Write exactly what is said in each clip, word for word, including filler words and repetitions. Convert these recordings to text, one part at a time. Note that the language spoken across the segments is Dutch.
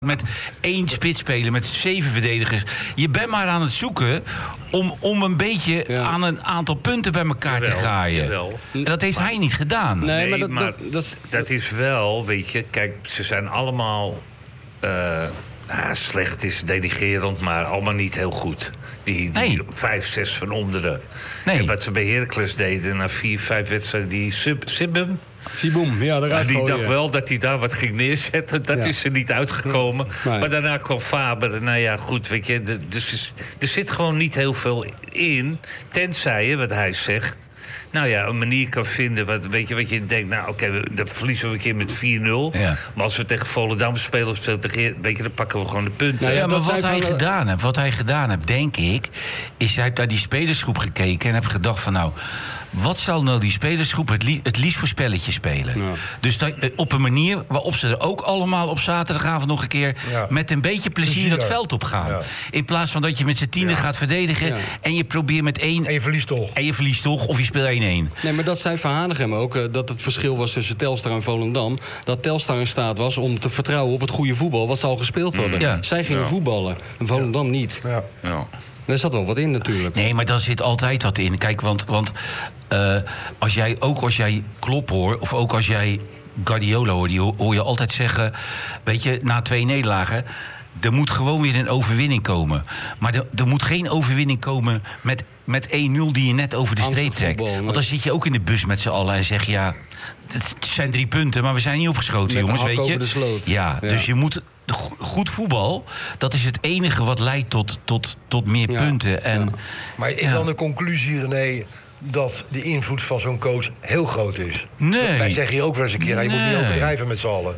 met één spits spelen, met zeven verdedigers. Je bent maar aan het zoeken om, om een beetje ja. aan een aantal punten bij elkaar jawel, te graaien. Jawel. En dat heeft maar, hij niet gedaan. Nee, nee maar, dat, maar dat, dat, dat is wel, weet je... Kijk, ze zijn allemaal... Uh, nou, slecht is denigerend, maar allemaal niet heel goed. Die, die nee. vijf, zes van onderen. Nee. En wat ze bij Heracles deden na vier, vijf wedstrijden... Die sub, Sibum... Siboom, ja, daar Die dacht wel dat hij daar wat ging neerzetten. Dat ja. is er niet uitgekomen. Nee. Maar daarna kwam Faber. Nou ja, goed, weet je. De, dus er zit gewoon niet heel veel in. Tenzij je, wat hij zegt... Nou ja, een manier kan vinden, wat, weet je, wat je denkt... nou, oké, okay, dan verliezen we een keer met vier nul. Ja. Maar als we tegen Volendam spelen, weet je, dan pakken we gewoon de punten. Nou ja, maar wat hij, van... gedaan heeft, wat hij gedaan heeft, denk ik... is hij heeft naar die spelersgroep gekeken en heeft gedacht van... nou, wat zal nou die spelersgroep het, li- het liefst voor spelletje spelen? Ja. Dus dat, op een manier waarop ze er ook allemaal op zaterdagavond nog een keer... Ja. met een beetje plezier dat veld op gaan. Ja. In plaats van dat je met z'n tienen ja. gaat verdedigen... Ja. en je probeert met één... En je verliest toch. En je verliest toch, of je speelt één-één. Nee, maar dat zei Van Hanegem ook, uh, dat het verschil was tussen Telstar en Volendam. Dat Telstar in staat was om te vertrouwen op het goede voetbal... wat ze al gespeeld hadden. Mm. Ja. Zij gingen ja. voetballen, en Volendam ja. niet. Ja. Ja. Daar zat wel wat in natuurlijk. Nee, maar daar zit altijd wat in. Kijk, want, want uh, als jij, ook als jij Klopp hoort... of ook als jij Guardiola hoort... die hoor je altijd zeggen... weet je, na twee nederlagen... er moet gewoon weer een overwinning komen. Maar er, er moet geen overwinning komen met, met één nul... die je net over de streep trekt. Voetbal, want dan zit je ook in de bus met z'n allen en zeg je... ja, het zijn drie punten, maar we zijn niet opgeschoten, met jongens, weet je. De sloot. Ja, ja, dus je moet... Goed voetbal, dat is het enige wat leidt tot, tot, tot meer ja. punten. En, ja. Maar is ja. dan de conclusie, René, dat de invloed van zo'n coach heel groot is? Nee. Wij zeggen hier ook wel eens een keer, nee. nou, je moet niet overdrijven met z'n allen.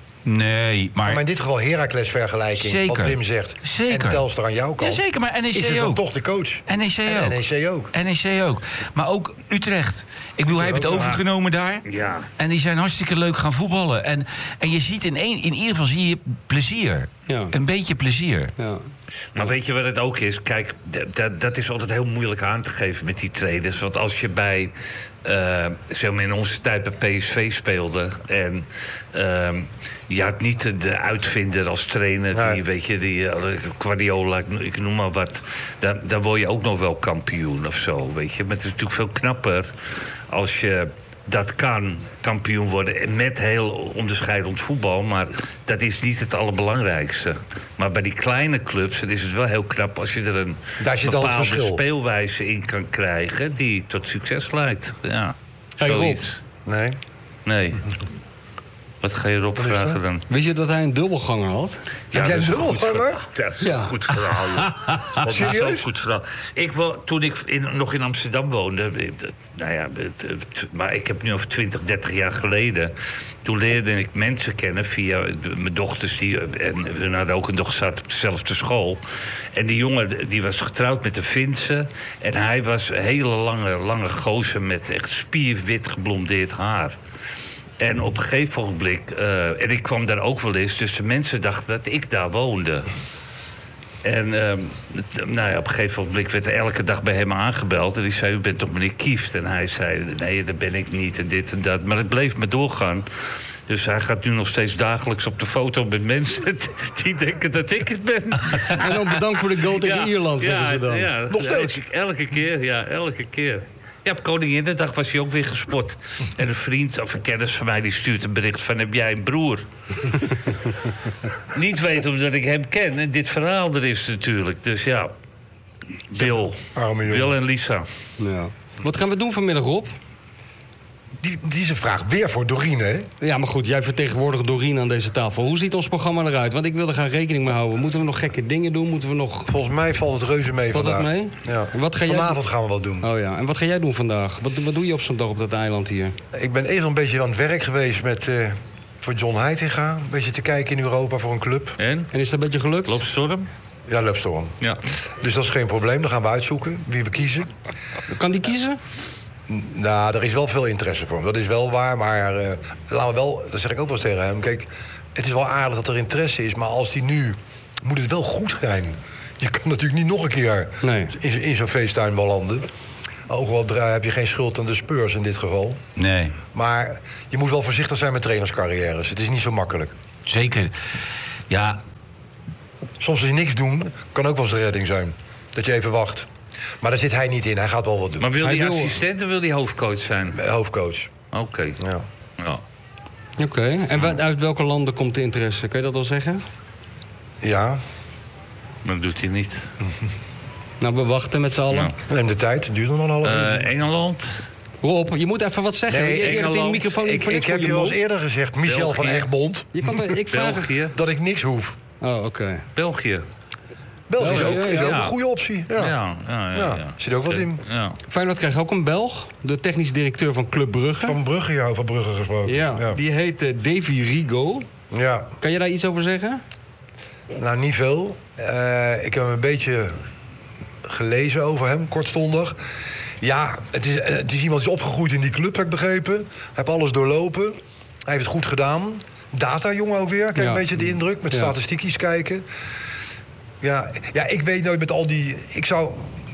Nee, maar... maar in dit geval Heracles-vergelijking, zeker. Wat Wim zegt. Zeker. En Telstar aan jouw kant. Ja, zeker, maar N E C is het ook. toch de coach. N E C en ook. N E C ook. N E C ook. Maar ook Utrecht. Ik bedoel, hij heeft het overgenomen daar. Ja. En die zijn hartstikke leuk gaan voetballen. En, en je ziet in, een, in ieder geval zie je plezier. Ja. Een beetje plezier. Ja. Maar weet je wat het ook is? Kijk, d- d- dat is altijd heel moeilijk aan te geven met die trainers. Want als je bij... Uh, zeg maar in onze tijd bij P S V speelde... en uh, je had niet de uitvinder als trainer... Nee. die, weet je, die uh, Guardiola, ik noem maar wat... Dan, dan word je ook nog wel kampioen of zo, weet je. Maar het is natuurlijk veel knapper als je... dat kan kampioen worden met heel onderscheidend voetbal... maar dat is niet het allerbelangrijkste. Maar bij die kleine clubs is het wel heel knap... als je er een bepaalde speelwijze in kan krijgen... die tot succes leidt. Ja, hey, zoiets. Nee. Nee. Wat ga je erop vragen dan? Wist je dat hij een dubbelganger had? Ja, heb jij een dubbelganger? Dat is ja. een goed verhaal. Dat is een goed verhaal. Ik wel, toen ik in, nog in Amsterdam woonde... nou ja, maar ik heb nu over twintig, dertig jaar geleden... toen leerde ik mensen kennen via mijn dochters... Die, en hun hadden ook een dochter zat op dezelfde school. En die jongen die was getrouwd met een Finse... en hij was een hele lange, lange gozer met echt spierwit geblondeerd haar... En op een gegeven ogenblik... Uh, en ik kwam daar ook wel eens... dus de mensen dachten dat ik daar woonde. En uh, nou ja, op een gegeven ogenblik werd er elke dag bij hem aangebeld... en die zei, u bent toch meneer Kieft? En hij zei, nee, dat ben ik niet en dit en dat. Maar het bleef maar doorgaan. Dus hij gaat nu nog steeds dagelijks op de foto met mensen... die denken dat ik het ben. En dan bedankt voor de goal tegen ja, Ierland, zeggen ja, ze dan. Ja, nog steeds? Elke, elke keer, ja, elke keer. Ja, op Koninginnedag was hij ook weer gespot. En een vriend of een kennis van mij die stuurt een bericht van... heb jij een broer? Niet weten omdat ik hem ken. En dit verhaal er is natuurlijk. Dus ja, Bill. Bill en Lisa. Ja. Wat gaan we doen vanmiddag, Rob? Die, die is een vraag weer voor Doreen, hè? Ja, maar goed, jij vertegenwoordigt Doreen aan deze tafel. Hoe ziet ons programma eruit? Want ik wil er graag rekening mee houden. Moeten we nog gekke dingen doen? Moeten we nog... Volgens mij valt het reuze mee valt vandaag. Valt het mee? Ja. En wat ga Vanavond jij... gaan we wat doen. Oh ja, en wat ga jij doen vandaag? Wat, wat doe je op zo'n dag op dat eiland hier? Ik ben eerst al een beetje aan het werk geweest met... Uh, voor John Heitinga. Een beetje te kijken in Europa voor een club. En? En is dat een beetje gelukt? Loopstorm? Ja, Loopstorm. Ja. Dus dat is geen probleem. Dan gaan we uitzoeken wie we kiezen. Kan die kiezen? Nou, er is wel veel interesse voor hem. Dat is wel waar, maar uh, laten we wel... Dat zeg ik ook wel eens tegen hem. Kijk, het is wel aardig dat er interesse is... maar als die nu... moet het wel goed zijn. Je kan natuurlijk niet nog een keer nee. in, in zo'n feesttuin belanden. Ook al heb je geen schuld aan de Spurs in dit geval. Nee. Maar je moet wel voorzichtig zijn met trainerscarrières. Het is niet zo makkelijk. Zeker. Ja. Soms als je niks doen, kan ook wel eens de redding zijn. Dat je even wacht. Maar daar zit hij niet in, hij gaat wel wat doen. Maar wil hij wil... assistent of wil hij hoofdcoach zijn? Hoofdcoach. Oké. Okay. Ja. Ja. Oké, okay. En uit welke landen komt de interesse? Kun je dat al zeggen? Ja. Dat doet hij niet. Nou, we wachten met z'n allen. Ja. Neem de tijd, het duurt nog een half uur. Uh, Engeland. Rob, je moet even wat zeggen. Nee, je Engeland. In de microfoon ik ik heb je al eens eerder gezegd, Michel België. van Egmond. Je kan, ik vraag België. Dat ik niks hoef. Oh, oké. Okay. België. België is ook, is ja. ook een goede optie. Ja, ja, ja, ja, ja. ja. Zit ook wat in. Ja. Feyenoord krijgt ook een Belg, de technisch directeur van Club Brugge. Van Brugge, ja, van Brugge gesproken. Ja, ja. Die heet uh, Davy Rigo. Ja. Kan je daar iets over zeggen? Nou, niet veel. Uh, ik heb een beetje gelezen over hem, kortstondig. Ja, het is, het is iemand die is opgegroeid in die club, heb ik begrepen. Hij heeft alles doorlopen. Hij heeft het goed gedaan. Data-jongen ook weer. Kijk, ja. Een beetje de indruk. Met ja. statistiekjes kijken. Ja, ja, ik weet nooit met al die... Ik zou...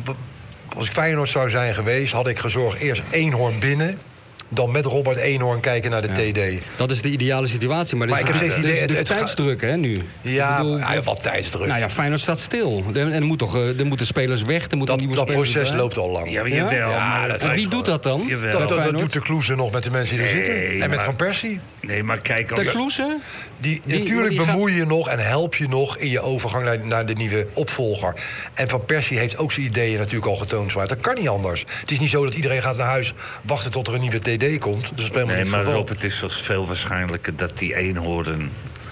Als ik Feyenoord zou zijn geweest, had ik gezorgd eerst Eenhoorn binnen. Dan met Robert Eenhoorn kijken naar de ja. T D. Dat is de ideale situatie. Maar, maar ik heb steeds idee... Het, het tijdsdruk, hè, nu. Ja, bedoel, hij heeft wat tijdsdruk. Nou ja, Feyenoord staat stil. En er, moet toch, er moeten spelers weg. Er moeten dat nieuwe dat spelers proces bij. loopt al lang. Ja, jawel, ja, maar dat en wie doet dat dan? Dat, dat, dat doet de Kloeze nog met de mensen die er nee, zitten. En met maar, Van Persie. Nee, maar kijk... Als de Kloeze? Die, die, natuurlijk die bemoei je gaat... nog en help je nog in je overgang naar, naar de nieuwe opvolger. En Van Persie heeft ook zijn ideeën natuurlijk al getoond. Dat kan niet anders. Het is niet zo dat iedereen gaat naar huis wachten tot er een nieuwe T D komt. Dus dat is nee, maar Rob, het is toch veel waarschijnlijker dat die Eenhoorn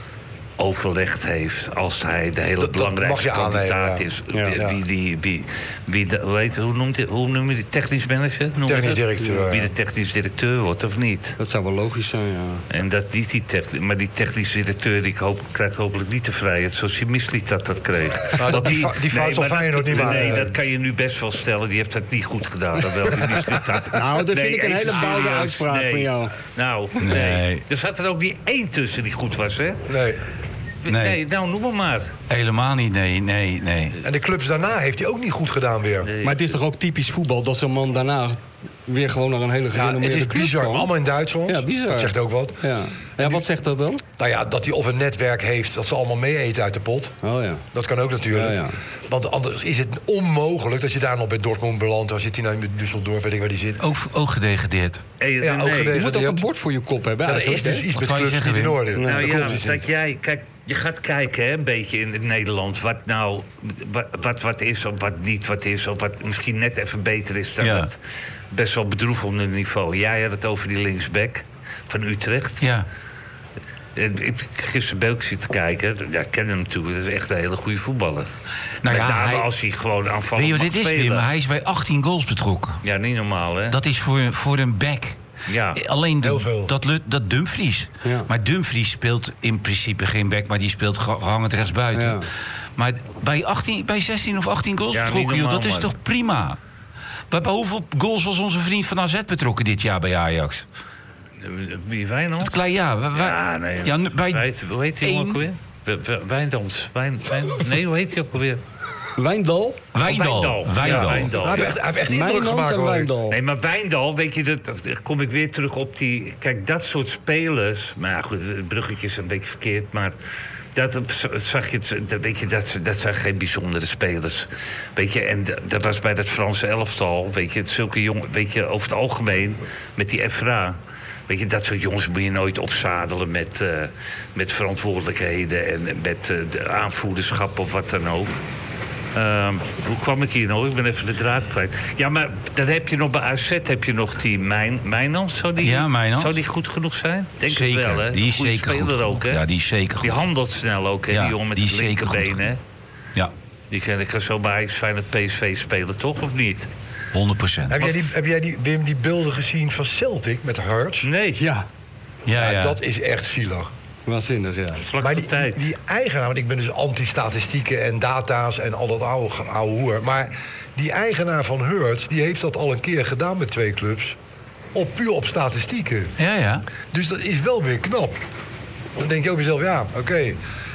overlegd heeft als hij de hele dat, belangrijkste dat kandidaat aannemen, ja. is. Ja. Wie, ja. wie, die, wie, wie de, hoe, heet, hoe, noemt hij, hoe noem je die technisch manager? Technisch directeur. Wie de technisch directeur wordt of niet. Dat zou wel logisch zijn, ja. En dat niet die technisch, maar die technisch directeur die hoop, krijgt hopelijk niet de vrijheid zoals je misliet dat dat kreeg. Nou, dat die die fout zal Feyenoord niet maken. Nee, dat kan je nu best wel stellen. Die heeft dat niet goed gedaan. Dat wel, die misliet dat. Nou, dat nee, vind ik een hele bouwde uitspraak nee. van jou. Nou, nee. nee. Er zat er ook niet één tussen die goed was, hè? Nee. Nee. nee, nou noem maar maar. Helemaal niet, nee, nee, nee. En de clubs daarna heeft hij ook niet goed gedaan weer. Nee. Maar het is toch ook typisch voetbal dat zo'n man daarna weer gewoon naar een hele gerenommeerde ja, het is bizar, allemaal in Duitsland. Ja, bizar. Dat zegt ook wat. Ja. Ja, wat zegt dat dan? Nou ja, dat hij of een netwerk heeft dat ze allemaal mee eten uit de pot. Oh ja. Dat kan ook natuurlijk. Ja, ja. Want anders is het onmogelijk dat je daar nog bij Dortmund belandt. Waar zit hij nou in Düsseldorf, weet ik waar die zit. Ook, ook gedegradeerd. Hey, ja, nee. ook gedegradeerd. Je moet ook een bord voor je kop hebben. Ja, er is dus iets met clubs niet in orde. Nou ja, dat jij... Kijk, je gaat kijken, hè, een beetje in het Nederland, wat nou wat, wat, wat is of wat niet wat is, of wat misschien net even beter is dan ja. het best wel bedroevende niveau. Jij had het over die linksback van Utrecht. Ja. Ik heb gisteren Belk zitten kijken. Ja, ik ken hem natuurlijk. Dat is echt een hele goede voetballer. Nou Met ja, name hij, als hij gewoon aanvallend mag dit is spelen. weer, maar hij is bij achttien goals betrokken. Ja, niet normaal, hè? Dat is voor, voor een back. Ja. Alleen de, dat, dat Dumfries. Ja. Maar Dumfries speelt in principe geen back, maar die speelt gehangend rechtsbuiten. Ja. Maar bij, achttien, bij zestien of achttien goals ja, betrokken, normaal, joh, dat is toch prima? Bij, bij hoeveel goals was onze vriend van A Z betrokken dit jaar bij Ajax? Wie, Wijnald? Het klein, ja. Wij, ja, nee. Ja, bij Weet, hoe heet hij ook alweer? Wijndans. Wijn, wijn, nee, hoe heet hij ook alweer? Wijndal? Wijndal. Wijndal. Wijndal. Ja, Wijndal. Hij heeft echt, echt indruk gemaakt, hoor. Nee, maar Wijndal, weet je, dat, dat kom ik weer terug op die... Kijk, dat soort spelers... Maar ja, goed, het bruggetje is een beetje verkeerd, maar... Dat, zag je, dat, weet je, dat, dat zijn geen bijzondere spelers. Weet je, en dat was bij dat Franse elftal. Weet je, zulke jongen, weet je, over het algemeen met die F R A. Weet je, dat soort jongens moet je nooit opzadelen met, uh, met verantwoordelijkheden en met uh, de aanvoerderschap of wat dan ook. Uh, hoe kwam ik hier nou? Ik ben even de draad kwijt. Ja, maar dan heb je nog bij A Z heb je nog die Mijn, Mijnans. Zou die, ja, Mijnans. Zou die goed genoeg zijn? Denk zeker. Het wel, hè? Die is Goeie zeker speler goed. ook, hè? Ja, die is zeker goed. Die handelt snel ook, hè? Ja, die jongen met het linkerbeen, hè? Ja. Die kan, kan zo bij Feyenoord P S V spelen, toch? Of niet? honderd procent. Heb jij, die, heb jij die, Wim, die beelden gezien van Celtic met Hurts? Nee. Ja. Ja, ja. Ja, dat is echt zielig. Waanzinnig, ja. Vlak maar voor die, tijd. die, die eigenaar, want ik ben dus anti-statistieken en data's en al dat oude, oude hoer. Maar die eigenaar van Hurts, die heeft dat al een keer gedaan met twee clubs. Op, puur op statistieken. Ja, ja. Dus dat is wel weer knap. Dan denk je ook jezelf, ja, oké. Okay.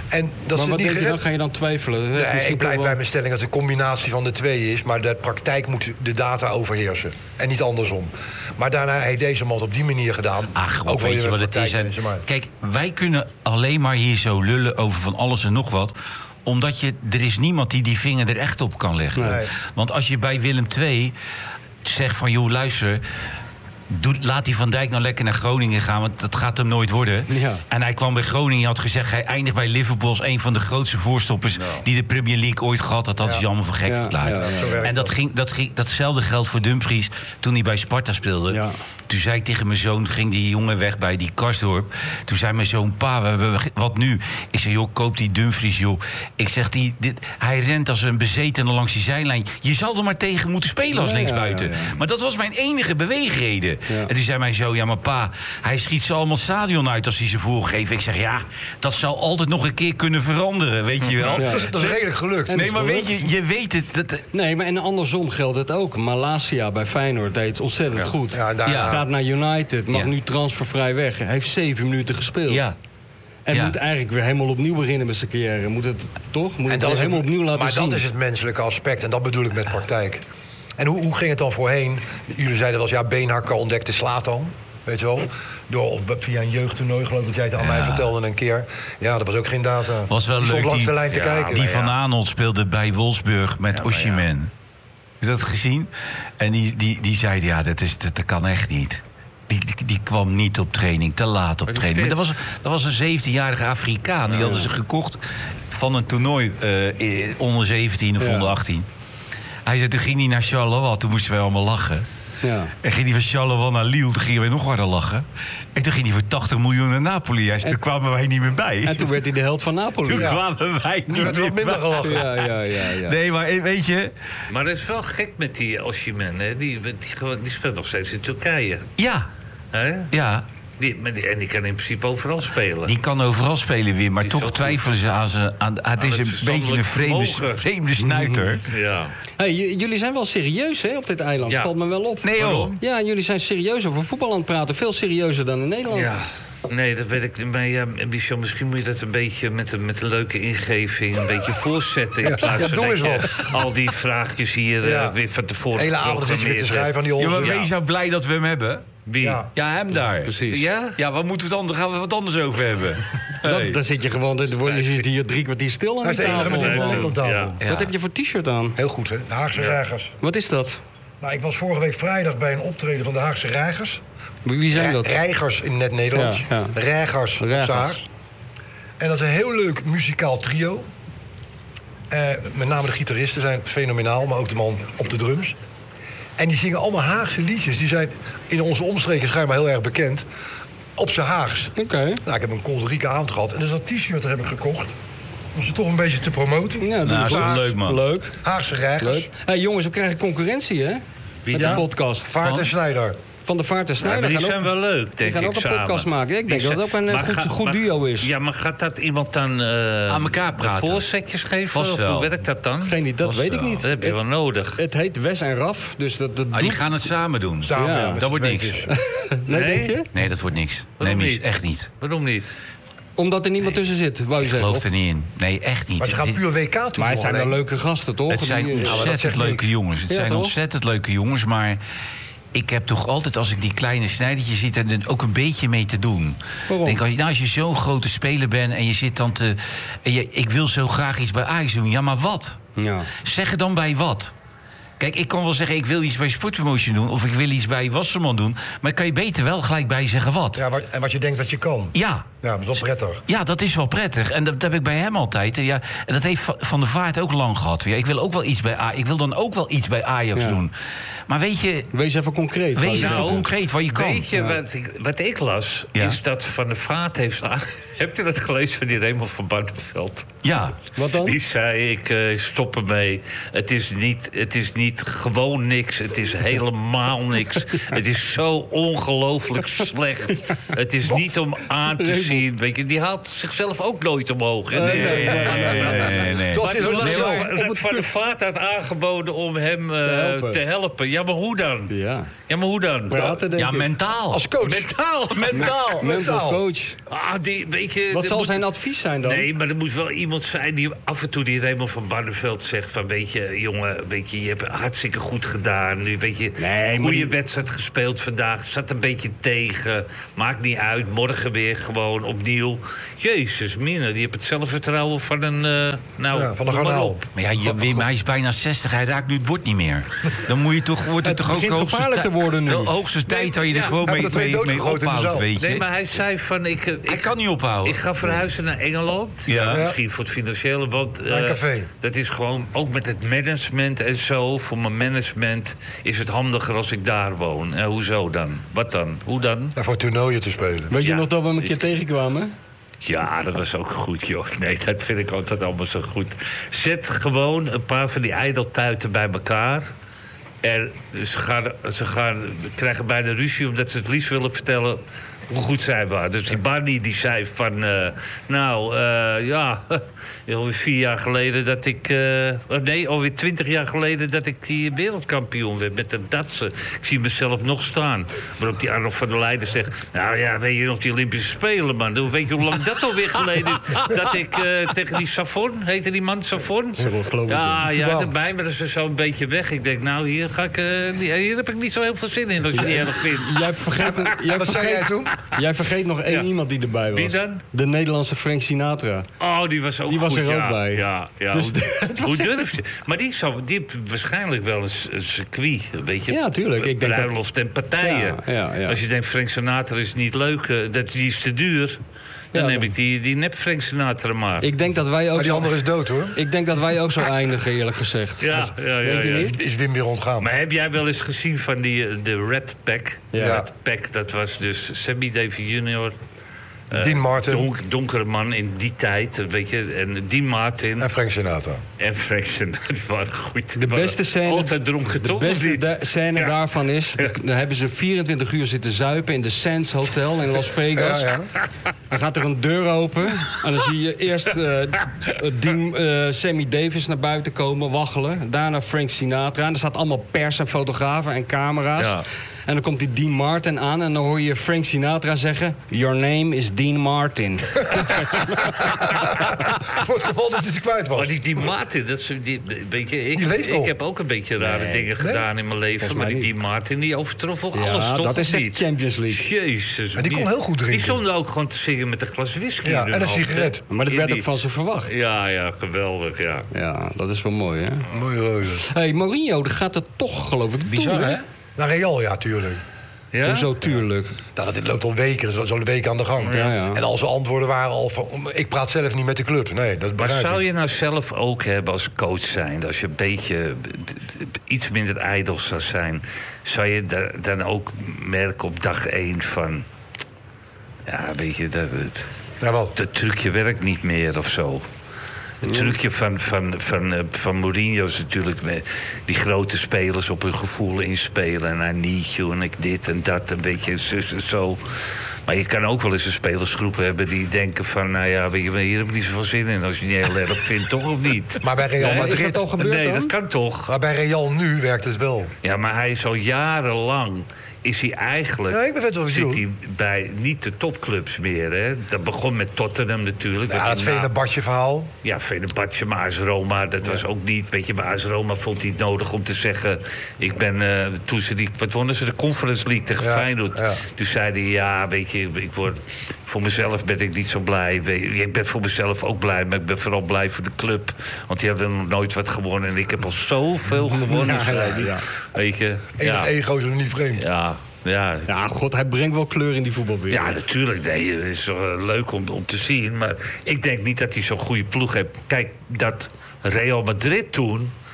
En dat maar wat niet denk je dan? Ga je dan twijfelen? Nee, dus ik blijf wel... bij mijn stelling dat het een combinatie van de twee is. Maar de praktijk moet de data overheersen. En niet andersom. Maar daarna heeft deze man het op die manier gedaan. Ach, ook weet je wat het is. En, kijk, wij kunnen alleen maar hier zo lullen over van alles en nog wat. Omdat je, er is niemand die die vinger er echt op kan leggen. Nee. Want als je bij Willem twee zegt van, joh, luister... Doe, laat die Van Dijk nou lekker naar Groningen gaan, want dat gaat hem nooit worden. Ja. En hij kwam bij Groningen en had gezegd... hij eindigt bij Liverpool als een van de grootste voorstoppers... No. die de Premier League ooit gehad had. Dat is ja. allemaal voor gek ja, verklaard. Ja, ja, ja. En dat ging, dat ging, datzelfde geldt voor Dumfries toen hij bij Sparta speelde. Ja. Toen zei ik tegen mijn zoon, ging die jongen weg bij die Karsdorp. Toen zei mijn zoon, pa, we hebben, wat nu? Ik zei, joh, koop die Dumfries, joh. Ik zeg, die, dit, hij rent als een bezetene langs die zijlijn. Je zal er maar tegen moeten spelen als ja, linksbuiten. Ja, ja, ja. Maar dat was mijn enige beweegreden. Ja. En toen zei mijn zoon, ja, maar pa, hij schiet ze allemaal het stadion uit als hij ze voorgeeft. Ik zeg, ja, dat zal altijd nog een keer kunnen veranderen, weet je wel. Ja. Dat, is, dat is redelijk gelukt. Nee, maar weet je, je weet het. Dat... Nee, maar en andersom geldt het ook. Malasia bij Feyenoord deed ontzettend ja. goed. Ja, daar, ja. Gaat naar United, mag ja. nu transfervrij weg. Hij heeft zeven minuten gespeeld. Ja. En ja. moet eigenlijk weer helemaal opnieuw beginnen met zijn carrière. Moet het toch? Moet en het dat helemaal het, opnieuw laten maar zien. Maar dat is het menselijke aspect. En dat bedoel ik met praktijk. En hoe, hoe ging het dan voorheen? Jullie zeiden wel eens, ja, Beenhakker ontdekte Zlatan. Weet je wel? Door, via een jeugdtoernooi, geloof ik dat jij het aan ja. mij vertelde een keer. Ja, dat was ook geen data. Was wel die leuk. Stond langs die, de lijn te ja, kijken. Die Van Aanholt speelde bij Wolfsburg met ja, Osimhen. Ja. Heb je dat gezien? En die, die, die zeiden, ja, dat, is, dat, dat kan echt niet. Die, die, die kwam niet op training, te laat op training. Maar dat was, dat was een zeventienjarige Afrikaan. Die hadden ze gekocht van een toernooi uh, onder zeventien of ja. onder achttien. Hij zei, toen ging hij naar Charleroi, toen moesten wij allemaal lachen. Ja. En ging hij van Charleroi naar Lille, toen gingen wij nog harder lachen. En toen ging hij voor tachtig miljoen naar Napoli. Hij zei, toen kwamen wij niet meer bij. En toen werd hij de held van Napoli. Toen ja. kwamen wij niet meer bij. minder gelachen. Ja, ja, ja, ja. Nee, maar weet je... Maar dat is wel gek met die Osimhen, hè? Die, die, die, die speelt nog steeds in Turkije. Ja. Hè? Ja. Die, die, en die kan in principe overal spelen. Die kan overal spelen weer, maar toch twijfelen ze aan ze. Aan, het is een beetje een vreemde, vreemde snuiter. Ja. Hey, j- jullie zijn wel serieus hè, op dit eiland, ja. Valt me wel op. Nee hoor. Ja, jullie zijn serieus over voetbal aan het praten. Veel serieuzer dan in Nederland. Ja. Nee, dat weet ik. Maar ja, Michel, misschien moet je dat een beetje met een, met een leuke ingeving een beetje voorzetten. In plaats ja, van dat je al die vraagjes hier ja. uh, weer van tevoren. Hele avond zit je weer te schrijven aan die ja, maar wees ja. nou blij dat we hem hebben. Wie? Ja, ja hem daar. Ja, precies. Ja? Ja, wat moeten we dan? Gaan we wat anders over hebben? Hey. Dan, dan zit je gewoon, dan zit je hier drie kwartier stil aan de tafel. Ja. Ja. Wat heb je voor t-shirt aan? Heel goed, hè? De Haagse ja. Reigers. Wat is dat? Nou, ik was vorige week vrijdag bij een optreden van de Haagse Reigers. Wie zijn dat? Reigers in net Nederlands. Ja, ja. Reigers op Zaag. En dat is een heel leuk muzikaal trio. Uh, met name de gitaristen zijn fenomenaal, maar ook de man op de drums. En die zingen allemaal Haagse liedjes. Die zijn in onze omstreken schijnbaar heel erg bekend. Op z'n Haags. Oké. Okay. Nou, ik heb een kolderieke avond gehad. En dus dat t-shirt heb ik gekocht. Om ze toch een beetje te promoten. Ja, nou, dat is leuk, man. Leuk. Haagse Reigers. Leuk. Hey, jongens, we krijgen concurrentie, hè? Wie met dan? de podcast. Vaart van? en Snijder. Van de Vaart en Snijder. Ja, maar die zijn ook, wel leuk, denk ik, Die gaan ook samen. een podcast maken. Ik denk die dat het ook een goed, ga, goed maar, duo is. Ja, maar gaat dat iemand dan uh, aan elkaar praten? Voorzetjes geven? Vast of wel. hoe werkt dat dan? Geen idee, dat Vast weet ik wel. niet. Dat heb je wel nodig. Het heet Wes en Raf. Dus dat, dat ah, die gaan het samen doen. Samen, ja, ja, dat wordt niks. nee, nee, denk je? Nee, dat wordt niks. Waarom nee, niet? Echt niet. Waarom niet? Omdat er niemand nee. tussen zit, wou je ik zeggen. geloof er niet in. Nee, echt niet. Maar ze gaan puur W K toe. Maar het zijn wel leuke gasten, toch? Het zijn ontzettend ja, leuke jongens. Het ja, zijn toch? ontzettend leuke jongens, maar... Ik heb toch altijd, als ik die kleine snijdertjes zie... er ook een beetje mee te doen. Waarom? Denk, als je, nou, als je zo'n grote speler bent en je zit dan te... En je, ik wil zo graag iets bij Ajax doen. Ja, maar wat? Ja. Zeg er dan bij wat? Kijk, ik kan wel zeggen, ik wil iets bij Sportpromotion doen... of ik wil iets bij Wasserman doen... maar kan je beter wel gelijk bij zeggen wat. Ja, en wat je denkt dat je kan. Ja. Ja, dat is wel prettig. Ja, dat is wel prettig. En dat, dat heb ik bij hem altijd. Ja, en dat heeft Van der Vaart ook lang gehad. Ja, ik wil ook wel iets bij Ajax. Ik wil dan ook wel iets bij Ajax ja. doen. Maar weet je... Wees even concreet. Wees even nou, concreet wat je kan. Weet je ja. wat, ik, wat ik las? Ja. Is dat Van der Vaart heeft... Heb je dat gelezen van die Raymond van Barneveld? Ja. Wat dan? Die zei, ik uh, stop ermee. Het is niet... Het is niet niet. Gewoon niks. Het is helemaal niks. Het is zo ongelooflijk slecht. Het is niet om aan te zien. Weet je, die haalt zichzelf ook nooit omhoog. Nee, nee, nee. nee, nee, nee. Dat is wel zo. Van der Vaart had aangeboden om hem uh, te, helpen. te helpen. Ja, maar hoe dan? Ja, ja maar hoe dan? Ja, ja mentaal. Als coach. Mentaal. Mentaal. Mentaal coach. Ah, die, weet je, Wat zal moet, zijn advies zijn dan? Nee, maar er moet wel iemand zijn die af en toe die Raymond van Barneveld zegt van, weet je, jongen, weet je, je hebt hartstikke goed gedaan. Nu, weet je, nee, goede die... wedstrijd gespeeld vandaag. Zat een beetje tegen. Maakt niet uit. Morgen weer gewoon opnieuw. Jezus, Mina, die heeft het zelfvertrouwen van een... Uh, nou, ja, van een garnaal. Maar ja, je, Wim, hij is bijna zestig. Hij raakt nu het bord niet meer. Dan moet je toch, wordt het, het toch ook hoogste, te worden nu. De hoogste nee, tijd dat je er ja, gewoon mee, mee, mee ophoudt, weet je. Nee, maar hij zei van... Ik, ik, hij kan niet ophouden. Ik ga verhuizen naar Engeland. Ja. Ja, misschien voor het financiële. Want uh, dat is gewoon, ook met het management en zo... voor mijn management is het handiger als ik daar woon. En hoezo dan? Wat dan? Hoe dan? Ja, voor toernooien te spelen. Weet je ja, nog dat we hem een keer tegenkwamen? Ja, dat was ook goed, joh. Nee, dat vind ik altijd allemaal zo goed. Zet gewoon een paar van die ijdeltuiten bij elkaar... En ze, gaan, ze gaan, krijgen bijna ruzie omdat ze het liefst willen vertellen hoe goed zij waren. Dus die Barney die zei van... Uh, nou, uh, ja... alweer vier jaar geleden dat ik... Uh, nee, alweer twintig jaar geleden dat ik die wereldkampioen werd met de Datsen. Ik zie mezelf nog staan. Waarop die Arnold van der Leijden zegt... Nou ja, weet je nog die Olympische Spelen, man. Weet je hoe lang dat alweer geleden is? Dat ik uh, tegen die Savon, heette die man Savon? Ja, ja, erbij, maar dat is zo een beetje weg. Ik denk, nou, hier, ga ik, uh, hier heb ik niet zo heel veel zin in, als je het niet erg vindt. Jij vergeet, jij Wat zei jij toen? Jij vergeet nog één ja. iemand die erbij was. Wie dan? De Nederlandse Frank Sinatra. Oh, die was ook die was goed, er ja. ook bij. Ja, ja. Dus hoe hoe durf je? Maar die, zou, die heeft waarschijnlijk wel een, een circuit. Weet je? Ja, tuurlijk. Ik denk bruiloft dat... en partijen. Ja, ja, ja. Als je denkt, Frank Sinatra is niet leuk, uh, dat, die is te duur... Dan ja, neem ik die, die nep Frank Sinatra maar. Ik denk dat wij ook maar die zo... andere is dood, hoor. Ik denk dat wij ook zo eindigen, eerlijk gezegd. Ja, ja, ja, ja, ja. Is Wim weer ontgaan. Maar heb jij wel eens gezien van die, de Red Pack? Ja. Red Pack, dat was dus Sammy Davis junior... Uh, Dean Martin. Donk, donkere man in die tijd, weet je. En Dean Martin. En Frank Sinatra. En Frank Sinatra, die waren goed. De beste scène, altijd dronken, de toch, beste de scène ja. daarvan is... Ja. Dan hebben ze vierentwintig uur zitten zuipen in de Sands Hotel in Las Vegas. Ja, ja. Dan gaat er een deur open. En dan zie je eerst uh, Dean, uh, Sammy Davis naar buiten komen, waggelen. Daarna Frank Sinatra. En er staat allemaal pers en fotografen en camera's. Ja. En dan komt die Dean Martin aan en dan hoor je Frank Sinatra zeggen... Your name is Dean Martin. Voor het geval dat hij het kwijt was. Maar die Dean Martin, dat is, die, weet je, ik, die leeft ik heb ook een beetje rare nee. dingen nee? gedaan in mijn leven. Volgens maar die Dean Martin, die overtrof ook ja, alles, toch? Dat is niet? de Champions League. Jezus. Maar die kon heel goed drinken. Die stond ook gewoon te zingen met een glas whisky. Ja, en een sigaret. Maar dat werd die... ook van ze verwacht. Ja, ja, geweldig, ja. Ja, dat is wel mooi, hè? Mooie roze. Hé, hey, Mourinho, dat gaat er toch, geloof ik, bizar, hè? Naar Real, ja, tuurlijk. Ja? Hoezo, tuurlijk? Nou, dat loopt al weken, dat is al een week aan de gang. Ja, ja. En al zijn antwoorden waren al van... ik praat zelf niet met de club. Nee, dat maar zou je nou zelf ook hebben als coach zijn... als je een beetje iets minder ijdel zou zijn... zou je dan ook merken op dag één van... ja, weet je, dat, ja, wat? dat trucje werkt niet meer of zo... Het trucje van, van, van, uh, van Mourinho is natuurlijk met die grote spelers op hun gevoel inspelen. En I need you en ik dit en dat, een beetje zus en zo. Maar je kan ook wel eens een spelersgroep hebben die denken van... nou ja, weet je, hier heb ik niet zoveel zin in als je het niet heel erg vindt, toch of niet? Maar bij Real Madrid... Nee, is dat al gebeurd nee, dan? dat kan toch. Maar bij Real nu werkt het wel. Ja, maar hij is al jarenlang... is hij eigenlijk... Ja, ik ben wel zit hij bij niet de topclubs meer, hè? Dat begon met Tottenham natuurlijk. Ja, dat Fenerbahce verhaal. Ja, Fenerbahce, maar A S Roma, dat ja. was ook niet... Weet je, bij A S Roma vond hij het nodig om te zeggen... ik ben... Uh, toen ze die... Wat wonnen ze? De Conference League tegen ja, Feyenoord. Ja. Toen zei hij, ja, weet je, ik word... Voor mezelf ben ik niet zo blij. Weet je, ik ben voor mezelf ook blij, maar ik ben vooral blij voor de club. Want die hadden nog nooit wat gewonnen. En ik heb al zoveel gewonnen. Ja, ja, ja. Weet je. Eén ja. ego is er niet vreemd. Ja. Ja. ja, god, hij brengt wel kleur in die voetbalwereld. Ja, natuurlijk. Nee, het is uh, leuk om, om te zien. Maar ik denk niet dat hij zo'n goede ploeg heeft. Kijk, dat Real Madrid toen...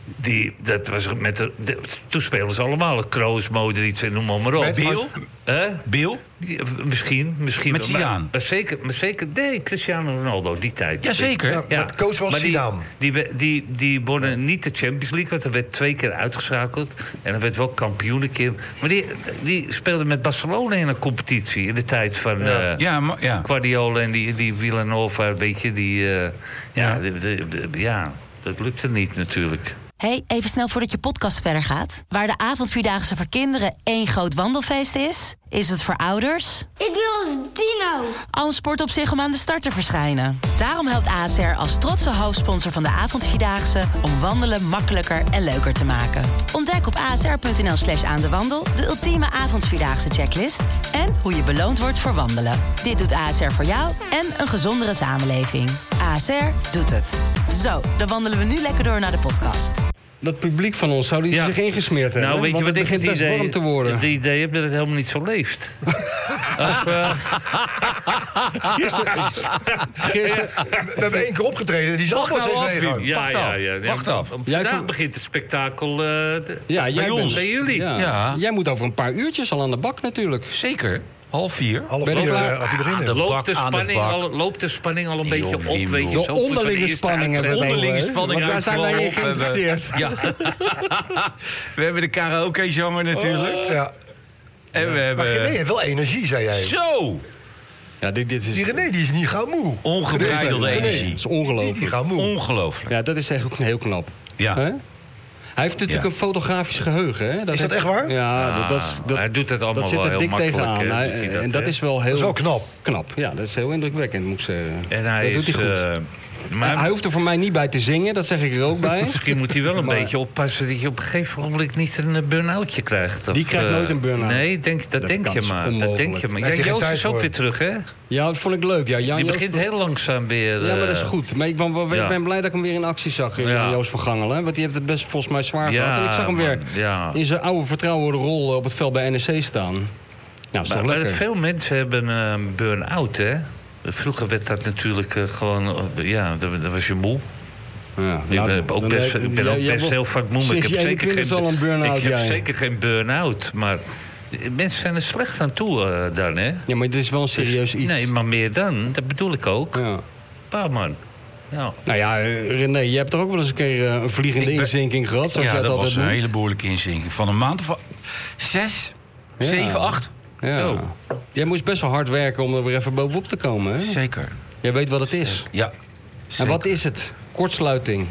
Die, dat was met de, de, toen speelden ze allemaal. Kroos, Modric en noem maar op. Bill? Huh? Bill? Misschien. misschien met Zidane? Maar, maar zeker, maar zeker, nee, Cristiano Ronaldo, die tijd. Jazeker. Ja, ja. De coach was Zidane. Die, die, die, die wonnen ja. niet de Champions League, want er werd twee keer uitgeschakeld. En er werd wel kampioen een keer. Maar die, die speelde met Barcelona in een competitie in de tijd van ja. Uh, ja, maar, ja. Guardiola en die, die Villanova, weet je, die... Uh, ja, ja. De, de, de, ja, dat lukte niet natuurlijk. Hey, even snel voordat je podcast verder gaat. Waar de avondvierdaagse voor kinderen één groot wandelfeest is, is het voor ouders... Ik wil als dino. Al een sport op zich om aan de start te verschijnen. Daarom helpt A S R als trotse hoofdsponsor van de avondvierdaagse... om wandelen makkelijker en leuker te maken. Ontdek op asr.nl slash aan de wandel de ultieme avondvierdaagse checklist... en hoe je beloond wordt voor wandelen. Dit doet A S R voor jou en een gezondere samenleving. A S R doet het. Zo, dan wandelen we nu lekker door naar de podcast. Dat publiek van ons, zou die ja. zich ingesmeerd hebben? Nou, weet je wat ik het idee, warm te worden. het idee heb dat het helemaal niet zo leeft. Of, uh... Gisteren, gisteren, we hebben één keer opgetreden, die zal wel steeds meegaan. Ja, Wacht ja, af. ja, ja. Wacht af. Vandaag vond... begint het spektakel uh, de... ja, jij bij ons. Bent... Bij jullie. Ja. Ja. Jij moet over een paar uurtjes al aan de bak natuurlijk. Zeker. Half vier. Half vier uh, had hij beginnen. Ah, loopt, de spanning al, loopt de spanning al een hey, beetje op, weet je. Zo, onderlinge spanning hebben we. Onderlinge spanning. Want daar zijn wij in geïnteresseerd. Ja. We hebben de karaoke-zanger natuurlijk. Ja. En we hebben... Maar René heeft wel energie, zei jij. Zo! Ja, dit, dit is... Die René die is niet gauw moe. Ongebreidelde energie. Dat is ongelooflijk. Die, die gaat moe. Ongelooflijk. Ja, dat is echt ook heel knap. Ja. He? Hij heeft natuurlijk ja. een fotografisch geheugen. Hè? Dat is dat heeft, echt waar? Ja, ah, dat, dat, is, dat, hij doet het allemaal dat zit wel er heel dik tegenaan. Hè, hij, dat, en dat hè? is wel heel... Dat is wel knap. Knap, ja. Dat is heel indrukwekkend, moet ik zeggen. En hij dat is, doet hij goed. Uh, maar hij hoeft er voor mij niet bij te zingen, dat zeg ik er ook bij. Misschien moet hij wel een maar, beetje oppassen dat je op een gegeven moment niet een uh, burn-outje krijgt. Of, die krijgt uh, nooit een burn-out. Nee, denk, dat, dat denk je maar. Dat denk je maar. Ja, Joost is ook weer terug, hè? Ja, dat vond ik leuk. Ja, Jan die Joost begint heel langzaam weer... Uh, ja, maar dat is goed. Maar ik ben, ik ben ja. blij dat ik hem weer in actie zag, ja. Joost van Gangelen. Want die heeft het best volgens mij zwaar ja, gehad. En ik zag hem weer ja. in zijn oude vertrouwde rol op het veld bij N E C staan. Nou, is toch maar, lekker. Maar veel mensen hebben een uh, burn-out, hè? Vroeger werd dat natuurlijk uh, gewoon... Uh, ja, dan was je moe. Ja, ik ben nou, ook best, ik ben ook ja, best heel vaak moe. Ik heb zeker geen, ik heb zeker geen burn-out. Maar mensen zijn er slecht aan toe uh, dan, hè? Ja, maar dit is wel een serieus dus, iets. Nee, maar meer dan. Dat bedoel ik ook. Ja. Paar man. Ja. Nou ja, René, je hebt toch ook wel eens een keer een vliegende ben, inzinking gehad? Zoals ja, jij dat dat was een hele behoorlijke inzinking. Van een maand of zes, ja. zeven, acht. Ja. Zo. Jij moest best wel hard werken om er weer even bovenop te komen, hè? Gezeker. Jij weet wat het is. Ja. Zeker. En wat is het? Kortsluiting.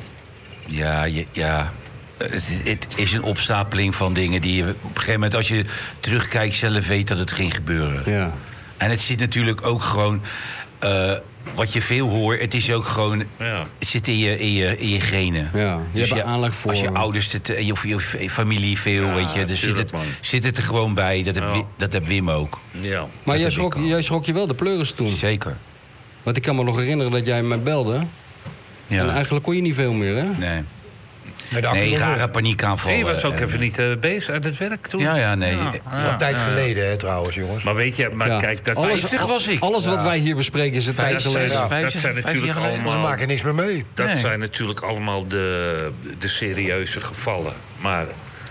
Ja, ja, ja. Het, het is een opstapeling van dingen die je op een gegeven moment, als je terugkijkt, zelf weet dat het ging gebeuren. Ja. En het zit natuurlijk ook gewoon, uh, wat je veel hoort, het is ook gewoon, ja. het zit in je, in je, in je genen. Ja, je dus hebt je, aanleg voor. Als je ouders het, en je, je, je familie veel, ja, weet je, dan zit het, zit het er gewoon bij. Dat heb, ja. dat heb Wim ook. Ja. Maar jij schrok, jij schrok je wel de pleuris toen. Zeker. Want ik kan me nog herinneren dat jij mij belde. Ja. En eigenlijk kon je niet veel meer, hè? Nee. Nee, nee rare paniekaanvallen. Nee, je was ook en, even niet uh, bezig uit het werk toen. Ja, ja, nee. Ja, ja, een tijd geleden, hè, trouwens, jongens. Maar weet je, maar ja. kijk, dat alles, vijftig was ik. Alles wat ja. wij hier bespreken is een Vijf, tijd geleden. Ja, dat zijn natuurlijk allemaal... Ze maken niks meer mee. Dat nee. zijn natuurlijk allemaal de, de serieuze gevallen. Maar...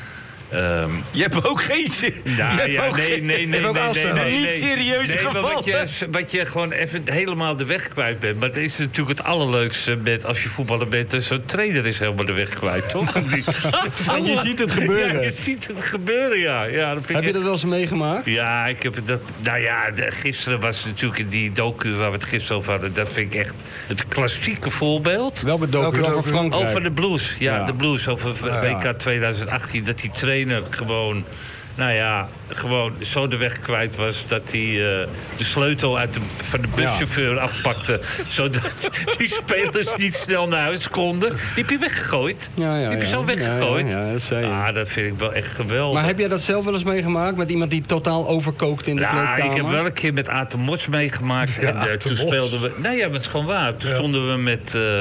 Um, je hebt ook geen... Nou, ja, ook nee, nee, nee, nee, nee, nee, nee, niet serieuze nee, gevallen. Maar wat, je, wat je gewoon even helemaal de weg kwijt bent. Maar dat is natuurlijk het allerleukste met, als je voetballer bent. Dus zo'n trainer is helemaal de weg kwijt, toch? En je ziet het gebeuren. Ja, je ziet het gebeuren, ja. ja dat vind heb je echt... dat wel eens meegemaakt? Ja, ik heb dat... Nou ja, de, gisteren was natuurlijk die docu waar we het gisteren over hadden. Dat vind ik echt het klassieke voorbeeld. Wel met docu over Frankrijk. Over de Blues, ja, ja. de Blues. Over ja, W K twintig achttien. Dat die trainer gewoon, nou ja, gewoon zo de weg kwijt was dat hij uh, de sleutel uit de, van de buschauffeur ja. afpakte. Zodat die spelers niet snel naar huis konden. Die heb je weggegooid. Ja, ja, die heb je ja. zo weggegooid. Ja, ja, ja, dat zei je. Ah, dat vind ik wel echt geweldig. Maar heb jij dat zelf wel eens meegemaakt? Met iemand die totaal overkookt in de ja, kleedkamer? Ik heb wel een keer met Aad de Mos meegemaakt. Ja, en uh, toen speelden we... Nee, ja, maar het is gewoon waar. Toen ja. stonden we met... Uh,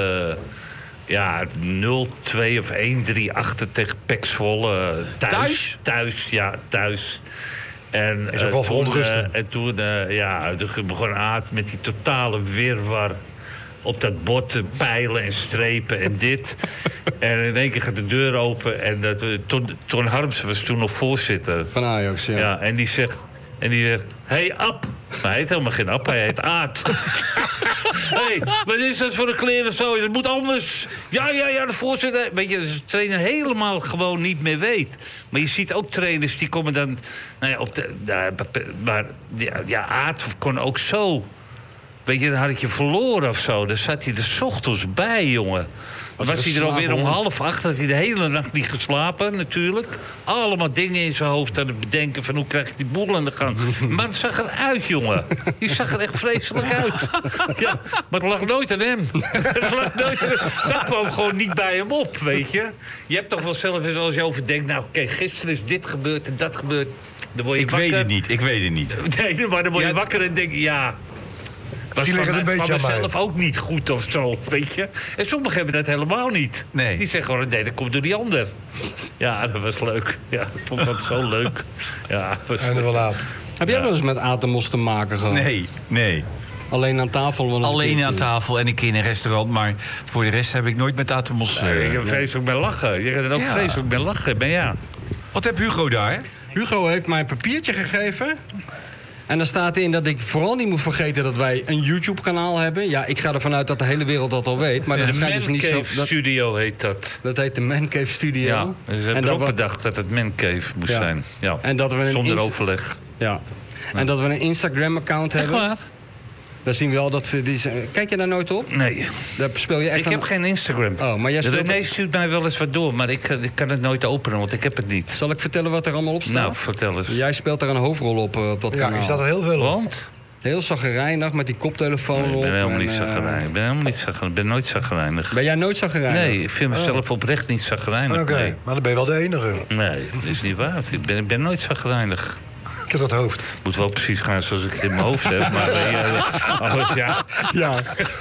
Ja, nul twee of één drie achter tegen P E C Zwolle. Thuis? Thuis, thuis ja, thuis. En, is ook wel verontrustend. Uh, en toen, uh, ja, toen begon Aad met die totale wirwar op dat bord pijlen en strepen en dit. En in één keer gaat de deur open. En dat, Ton, Ton Harmsen was toen nog voorzitter. Van Ajax, ja. ja en die zegt... En die zegt, hé, hey, Ab. Maar hij heet helemaal geen Ab, hij heet Aad. Hé, hey, wat is dat voor een kleren zo? Dat moet anders. Ja, ja, ja, de voorzitter... Weet je, dat de trainer helemaal gewoon niet meer weet. Maar je ziet ook trainers, die komen dan... Nou ja, op de, nou, maar ja, ja, Aad kon ook zo... Weet je, dan had ik je verloren of zo. Dan zat hij er 's ochtends bij, jongen. Dan was hij er alweer om half acht, had hij de hele nacht niet geslapen, natuurlijk. Allemaal dingen in zijn hoofd aan het bedenken van hoe krijg ik die boel aan de gang. Maar het zag eruit, jongen. Die zag er echt vreselijk uit. Ja, maar het lag nooit aan hem. Het lag nooit aan hem. Dat kwam gewoon niet bij hem op, weet je. Je hebt toch wel zelf eens als je overdenkt, nou oké, okay, gisteren is dit gebeurd en dat gebeurd. Dan word je ik wakker. weet het niet, ik weet het niet. Nee, maar dan word je ja, wakker en denk je, ja... Was van, een van mezelf ook niet goed of zo, weet je. En sommigen hebben dat helemaal niet. Nee. Die zeggen gewoon, nee, dat komt door die ander. Ja, dat was leuk. Ja, ik vond dat zo leuk. Ja, was en er wel aan. Heb jij ja. wel eens met Atemos te maken gehad? Nee, nee. Alleen aan tafel? Alleen aan tafel en een keer in een restaurant. Maar voor de rest heb ik nooit met Atemos... Nee, uh, ik heb vreselijk bij lachen. Je gaat er ook ja. vreselijk bij lachen, ben ja. Wat heb Hugo daar? Hugo heeft mij een papiertje gegeven... En daar staat in dat ik vooral niet moet vergeten dat wij een YouTube-kanaal hebben. Ja, ik ga ervan uit dat de hele wereld dat al weet. Maar ja, dat de schijnt dus niet zo. Dat... Studio heet dat. Dat heet de Man Cave Studio. Ja, ze hebben en ook we... bedacht dat het Man Cave moest ja. zijn. Ja. En dat we een Zonder inst... overleg. Ja. ja. En dat we een Instagram-account hebben. Echt waar? Dan zien we wel dat... Die, kijk je daar nooit op? Nee. Daar speel je echt ik aan... heb geen Instagram. Oh, maar jij speelt... Nee, stuurt mij wel eens wat door, maar ik, ik kan het nooit openen, want ik heb het niet. Zal ik vertellen wat er allemaal op staat? Nou, vertel eens. Jij speelt daar een hoofdrol op, op dat ja, kanaal. Ja, staat er heel veel op. Want? Heel chagrijnig, met die koptelefoon nee, op. Ik ben helemaal en, niet chagrijnig. Ik ben helemaal niet chagrijnig. Ik ben nooit chagrijnig. Ben jij nooit chagrijnig? Nee, ik vind mezelf oh. oprecht niet chagrijnig. Oké, okay, nee. maar dan ben je wel de enige. Nee, dat is niet waar. Ik ben, ik ben nooit chagrijnig. Ik heb dat hoofd. Moet wel precies gaan zoals ik het in mijn hoofd heb. Maar uh, alles, ja. ja.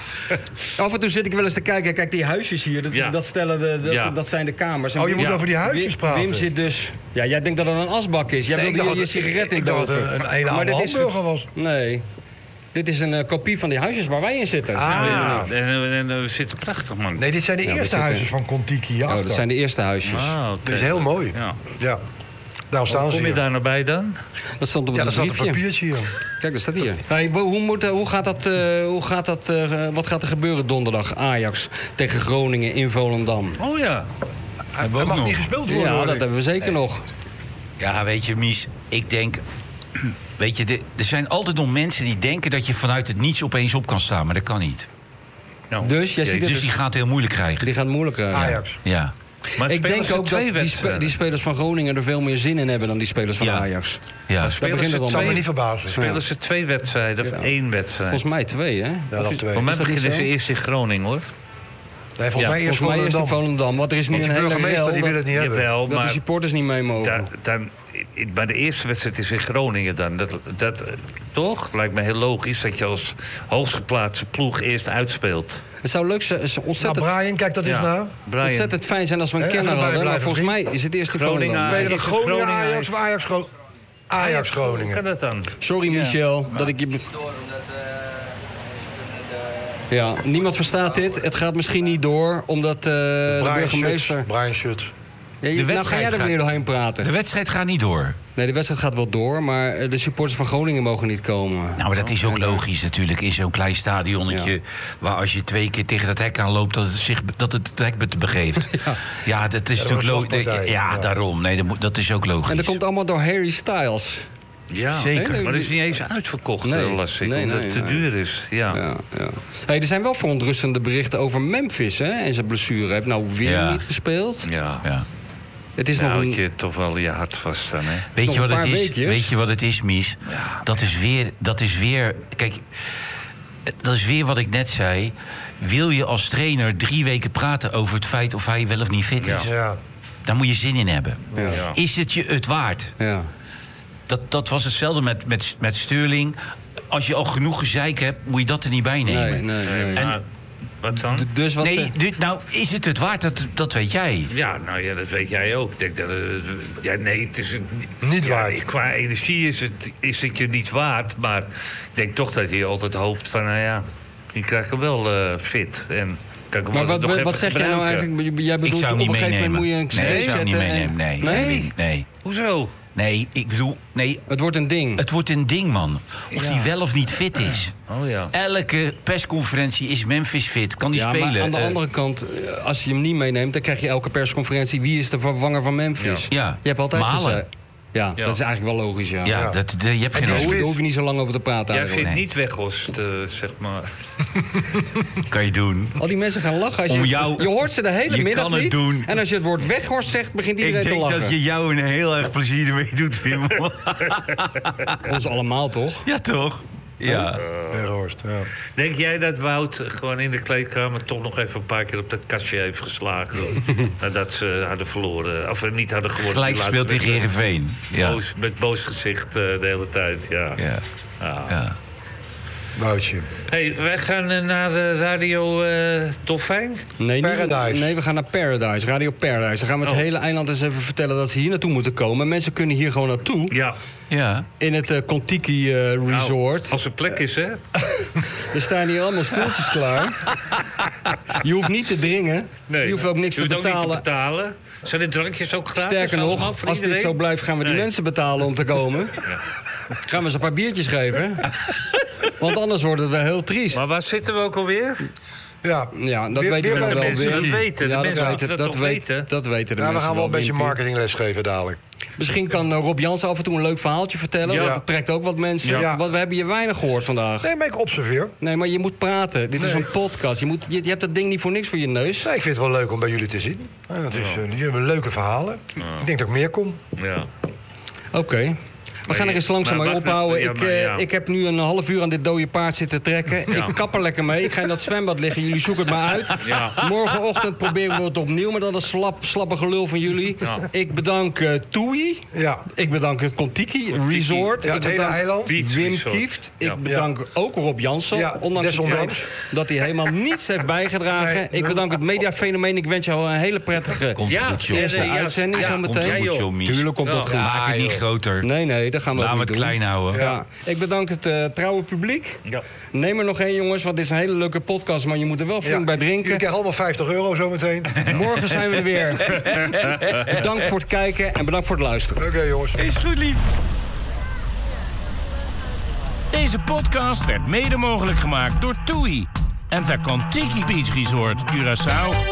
Af en toe zit ik wel eens te kijken. Kijk, die huisjes hier, dat, ja. dat, stellen de, dat, ja. dat zijn de kamers. En oh, je moet ja. over die huisjes Wim, praten. Wim zit dus... Ja, jij denkt dat het een asbak is. Jij nee, wil je, je het, sigaret in Ik dacht dat het een ene oude hamburger was. Nee. Dit is een uh, kopie van die huisjes waar wij in zitten. Ah. Ja, en, en, en we zitten prachtig, man. Nee, dit zijn de ja, eerste huisjes van Kontiki. Oh, dat zijn de eerste huisjes. Ah, okay. Dat is heel mooi. Ja. ja. Daarom staan hoe ze kom je hier. daar nou bij dan? Dat stond op ja, een dat staat een papiertje hier. Kijk, dat staat hier. Hey, hoe, moet, hoe gaat dat, uh, hoe gaat dat uh, wat gaat er gebeuren donderdag? Ajax tegen Groningen in Volendam. Oh ja. Hij mag nog. niet gespeeld worden. Ja, hoor. dat hebben we zeker nee. nog. Ja, weet je, Mies, ik denk... Weet je, de, er zijn altijd nog mensen die denken dat je vanuit het niets opeens op kan staan. Maar dat kan niet. Nou, dus, jij ziet dus dus die gaat het heel moeilijk krijgen. Die gaat moeilijk krijgen. Ajax. Ja. Maar ik denk ook dat die, spe die spelers van Groningen er veel meer zin in hebben dan die spelers van ja. Ajax. Ja. Maar spelen ze twee, me niet verbazen. Spelen ja. ze twee wedstrijden of ja. één wedstrijd? Volgens mij twee, hè? Ja, dat twee. Voor mij beginnen ze eerst in Groningen, hoor. Nee, volgens ja. mij eerst volgens mij Volendam. Want er is nu Want een die hele burgemeester die wil het niet dat, hebben. Jawel, dat maar de supporters niet mee mogen. Da, dan, bij de eerste wedstrijd is in Groningen dan. Dat, dat, toch? Lijkt me heel logisch dat je als hoogstgeplaatste ploeg eerst uitspeelt. Het zou leuk zijn, ontzettend... Nou, Brian, kijk dat eens ja. naar. Ontzettend fijn zijn als we een He, kenner hadden. Maar volgens mij is het eerst in Groningen. Weet je wat Groningen, Ajax of Ajax Groningen? Ajax Groningen. Hoe kan dat dan? Sorry, ja. Michel, ja. dat ik je... Ja, niemand verstaat dit. Het gaat misschien niet door, omdat uh, de burgemeester... Brian Schut. Ja, je, de nou ga jij er weer doorheen praten. De wedstrijd gaat niet door. Nee, de wedstrijd gaat wel door, maar de supporters van Groningen mogen niet komen. Nou, maar dat is ook logisch natuurlijk. In zo'n klein stadionnetje, ja. waar als je twee keer tegen dat hek aanloopt, dat het, zich, dat het het hek begeeft. Ja, ja dat is ja, natuurlijk logisch. Ja, ja, daarom. Nee, dat is ook logisch. En dat komt allemaal door Harry Styles. Ja, zeker. Nee, maar dat is niet eens uitverkocht, nee, las ik, nee, omdat nee, het te nee. duur is. Ja. Ja, ja. Hey, er zijn wel verontrustende berichten over Memphis, hè? En zijn blessure. Hij heeft nou weer ja. niet gespeeld. Ja, ja. Het is ja, nog een... houd je toch wel je hart vast dan, hè? Weet je, wat het is? Weet je wat het is, Mies? Ja, dat is weer... Dat is weer... Kijk, dat is weer wat ik net zei. Wil je als trainer drie weken praten over het feit of hij wel of niet fit is? Ja. Ja. Daar moet je zin in hebben. Ja. Is het je het waard? Ja. Dat, dat was hetzelfde met, met, met Sterling. Als je al genoeg gezeik hebt, moet je dat er niet bij nemen. Nee, nee, nee. En, maar, wat dan? Dus wat nee, ze... nou, is het het waard? Dat, dat weet jij. Ja, nou ja, dat weet jij ook. Ik denk dat, uh, ja, nee, het is een, niet ja, waard. Qua energie is het, is het je niet waard. Maar ik denk toch dat je altijd hoopt van, nou ja... Die krijg ik wel uh, fit. En kan ik maar wat, nog wat zeg jij nou eigenlijk? Jij bedoelt, ik zou niet op een gegeven moment moet je een nee, ik zou niet meenemen. Nee, nee, nee? nee. Hoezo? Nee, ik bedoel... Nee, het wordt een ding. Het wordt een ding, man. Of ja. die wel of niet fit is. Oh, ja. Elke persconferentie is Memphis fit. Kan die ja, spelen? Maar aan de uh, andere kant, als je hem niet meeneemt... dan krijg je elke persconferentie... wie is de vervanger van Memphis? Ja. Ja. Je hebt altijd Malen. gezegd... Ja, ja, dat is eigenlijk wel logisch, ja. Ja, dat, de, je hebt geen... Daar hoef je niet zo lang over te praten. Jij vindt nee. niet Weghorst, uh, zeg maar. Kan je doen. Al die mensen gaan lachen. Als je, jou, je hoort ze de hele je middag kan het niet. Doen. En als je het woord Weghorst zegt, begint iedereen te lachen. Ik denk dat je jou een heel erg plezier ermee doet, Wim. Ons allemaal, toch? Ja, toch? Ja. Weghorst, ja. Denk jij dat Wout gewoon in de kleedkamer toch nog even een paar keer op dat kastje heeft geslagen? Nadat ze hadden verloren. Of niet hadden gewonnen. Gelijk speelt tegen Heerenveen. Ja. Boos, met boos gezicht uh, de hele tijd, ja. Ja. Ah. ja. Woutje. Hey, wij gaan uh, naar uh, Radio uh, Dolfijn? Nee, Paradise. Nee, we gaan naar Paradise, Radio Paradise. Dan gaan we het oh. hele eiland eens even vertellen dat ze hier naartoe moeten komen. Mensen kunnen hier gewoon naartoe. Ja. Ja. In het uh, Kontiki uh, Resort. Nou, als er plek is, hè? Er staan hier allemaal stoeltjes klaar. Je hoeft niet te dringen. Nee, je hoeft ook niks je hoeft te betalen. Ook niet te betalen. Zijn de drankjes ook gratis? Sterker nog, als iedereen? dit zo blijft, gaan we nee. die mensen betalen om te komen. Ja. Gaan we ze een paar biertjes geven. Want anders wordt het wel heel triest. Maar waar zitten we ook alweer? Ja, ja dat weer, weten we de wel. Mensen weer. Dat weten, de ja, mensen dat weten dat, dat, dat weet, weten. Dat weten de ja, mensen we gaan wel een beetje Wimpie. marketingles geven dadelijk. Misschien kan uh, Rob Jansen af en toe een leuk verhaaltje vertellen. Ja. Dat trekt ook wat mensen. Ja. Want we hebben je weinig gehoord vandaag. Nee, maar ik observeer. Nee, maar je moet praten. Dit nee. is een podcast. Je, moet, je, je hebt dat ding niet voor niks voor je neus. Nee, ik vind het wel leuk om bij jullie te zien. En dat is, uh, jullie hebben leuke verhalen. Ja. Ik denk dat ik meer kom. Ja. Oké. Okay. We gaan er eens langzaam mee ophouden. Ja, ik, uh, ja. ik heb nu een half uur aan dit dode paard zitten trekken. Ja. Ik kap er lekker mee. Ik ga in dat zwembad liggen. Jullie zoeken het maar uit. Ja. Morgenochtend proberen we het opnieuw. Maar dan een slap, slappe gelul van jullie. Ja. Ik bedank uh, Toei. Ja. Ik bedank het Kontiki Resort. Ja, het hele eiland. Wim Kieft. Ik ja. bedank ja. ook Rob Jansen. Ja, ondanks het feit dat hij helemaal niets heeft bijgedragen. Nee, ik bedank het mediafenomeen. Ik wens jou een hele prettige ja, eerste ja, uitzending ja, zo meteen. Goed, Tuurlijk komt dat goed. Maak het niet groter. Nee, nee. Gaan we Laten we het doen. klein houden. Ja. Ja. Ik bedank het uh, trouwe publiek. Ja. Neem er nog één, jongens, want dit is een hele leuke podcast. Maar je moet er wel flink ja. bij drinken. Jullie krijgen allemaal vijftig euro zo meteen. Morgen zijn we er weer. Bedankt voor het kijken en bedankt voor het luisteren. Oké, okay, jongens. Is goed, lief. Deze podcast werd mede mogelijk gemaakt door Toei en The Kontiki Beach Resort Curaçao.